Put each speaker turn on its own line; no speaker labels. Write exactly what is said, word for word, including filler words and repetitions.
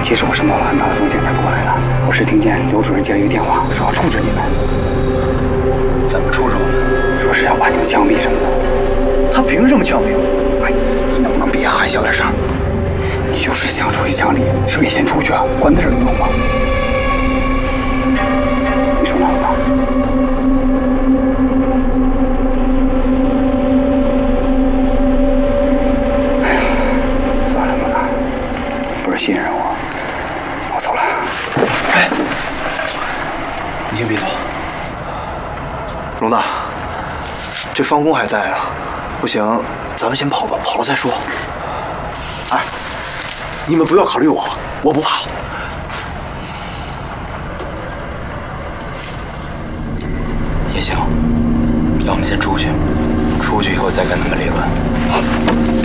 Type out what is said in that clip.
其实我是冒了很大的风险才不过来的。我是听见刘主任接了一个电话，说要处置你们。
怎么处置我们？
说是要把你们枪毙什么的。
他凭什么枪毙？
哎，你能不能别还小点声？你就是想出去讲理，是不是也先出去啊？关在这儿能吗？你说呢，老大？哎呀，算了，老大，不是信任我，我走了。
哎，你先别走，龙大，这方工还在啊，不行，咱们先跑吧，跑了再说。哎，你们不要考虑我，我不怕。
也行，让我们先出去，出去以后再跟他们理论。
好。